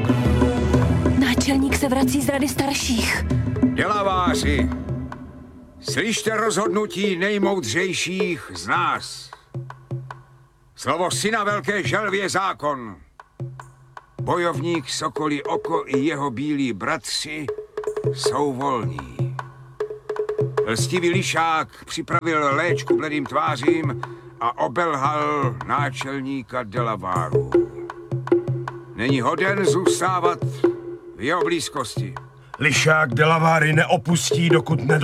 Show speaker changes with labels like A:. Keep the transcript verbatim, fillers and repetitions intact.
A: Náčelník se vrací z rady starších.
B: Delaváři, slyšte rozhodnutí nejmoudřejších z nás. Slovo syna velké želvy je zákon. Bojovník Sokolí oko i jeho bílí bratři jsou volní. Lstivý lišák připravil léčku bledým tvářím a obelhal náčelníka Delaváru. Není hoden zůstávat v jeho blízkosti.
C: Lišák Delaváry neopustí, dokud nedostane